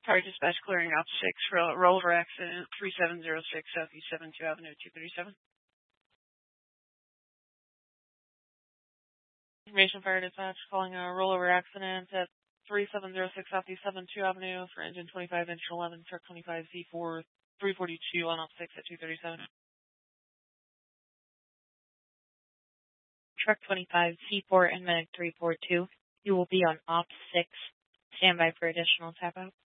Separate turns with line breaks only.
Fire dispatch clearing out 6 for a rollover accident, 3706 Southeast 72 Avenue, 237. Information fire dispatch calling a rollover accident at 3706 Southeast 72 Avenue for engine 25 engine 11 truck 25 Z4 342 on up 6 at 237.
Truck 25 C4 and Medic 342. You will be on op 6. Stand by for additional tap out.